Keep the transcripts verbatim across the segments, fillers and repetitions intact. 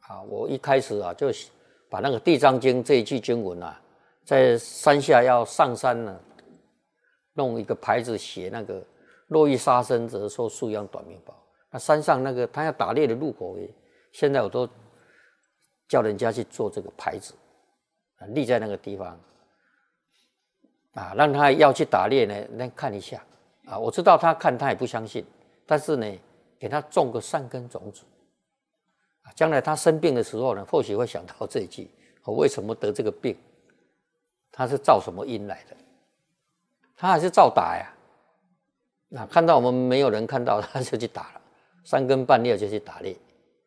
啊，我一开始啊就把那个《地藏经》这一句经文啊，在山下要上山呢，弄一个牌子写那个“若遇杀生者，说树样短命宝”。那山上那个他要打猎的入口，现在我都叫人家去做这个牌子，啊，立在那个地方，啊，让他要去打猎呢，那看一下，啊，我知道他看他也不相信，但是呢，给他种个善根种子。将来他生病的时候呢，或许会想到这一句：我为什么得这个病？他是造什么因来的？他还是照打呀。那看到我们没有人看到，他就去打了，三更半夜就去打猎。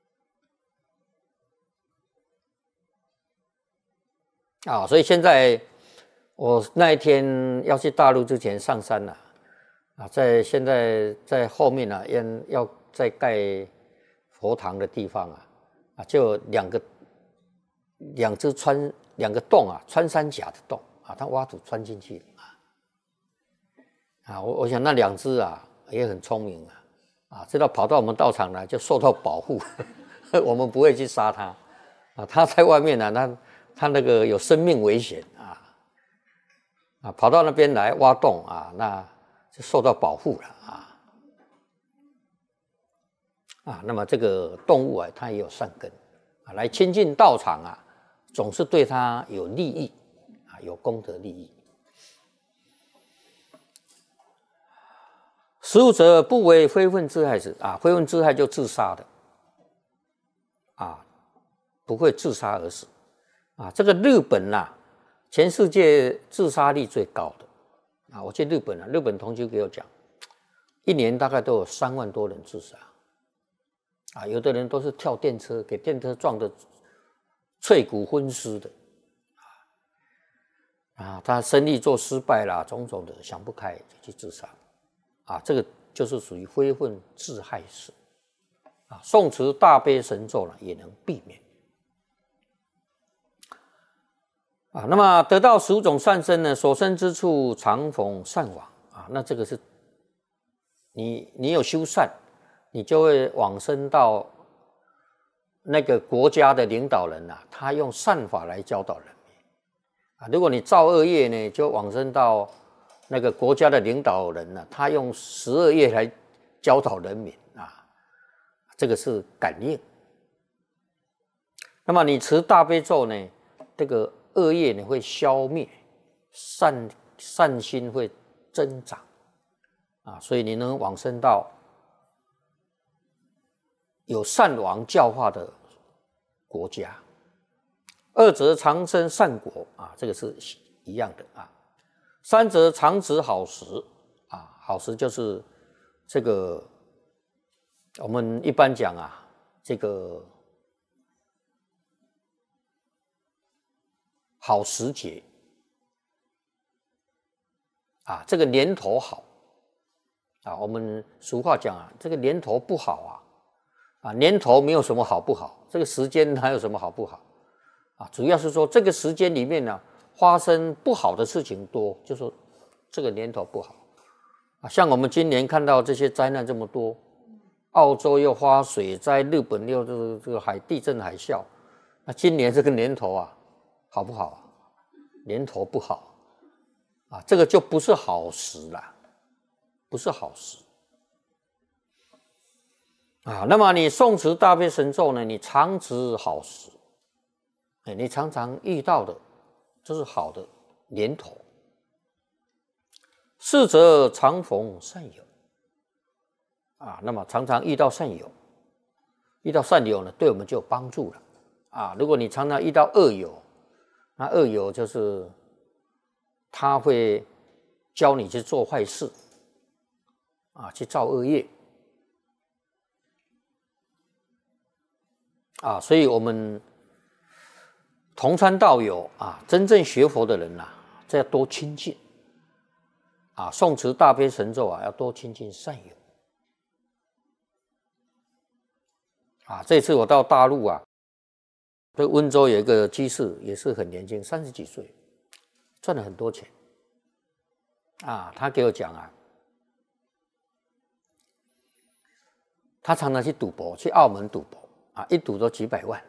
啊，所以现在我那一天要去大陆之前上山了，啊，在现在在后面啊，要要再盖佛堂的地方啊。啊，就两个两只穿两个洞啊，穿山甲的洞啊，他挖土穿进去啊。啊，我我想那两只啊也很聪明啊，啊，知道跑到我们道场来就受到保护，我们不会去杀它啊。它在外面呢、啊，它它那个有生命危险啊，啊，跑到那边来挖洞啊，那就受到保护了啊。啊，那么这个动物啊，它也有善根啊，来亲近道场啊，总是对它有利益啊，有功德利益。十五则不为非分之害死啊，非分之害就自杀的啊，不会自杀而死啊。这个日本呐、啊，全世界自杀率最高的啊。我去日本啊，日本同学给我讲，一年大概都有三万多人自杀。啊，有的人都是跳电车，给电车撞得脆骨昏尸的，啊，他生意做失败啦，种种的想不开就去自杀，啊，这个就是属于非分自害死，啊，诵持大悲神咒呢也能避免，啊，那么得到十五种善身呢，所生之处常逢善往，啊，那这个是你你有修善。你就会往生到那个国家的领导人啊，他用善法来教导人民啊。如果你造恶业呢，就往生到那个国家的领导人呢、啊，他用十恶业来教导人民啊。这个是感应。那么你持大悲咒呢，这个恶业呢会消灭，善善心会增长啊，所以你能往生到有善王教化的国家。二则长生善果啊，这个是一样的啊。三则常持好食啊，好食就是这个我们一般讲啊，这个好时节啊，这个年头好啊，我们俗话讲啊，这个年头不好啊。啊，年头没有什么好不好，这个时间哪有什么好不好啊？主要是说这个时间里面呢，发生不好的事情多，就说这个年头不好啊。像我们今年看到这些灾难这么多，澳洲又发水灾，日本又这个这个海地震海啸，那今年这个年头啊，好不好啊？年头不好啊，这个就不是好时啦，不是好时。啊，那么你诵持大悲神咒呢？你常持好时，哎，你常常遇到的，这是好的年头。四则常逢善友，啊，那么常常遇到善友，遇到善友呢，对我们就有帮助了。啊，如果你常常遇到恶友，那恶友就是他会教你去做坏事，啊，去造恶业。啊，所以我们同参道友啊，真正学佛的人呐、啊，这要多亲近啊，诵持大悲神咒啊，要多亲近善友啊。这次我到大陆啊，这温州有一个居士，也是很年轻，三十几岁，赚了很多钱啊。他给我讲啊，他常常去赌博，去澳门赌博。啊，一赌都几百万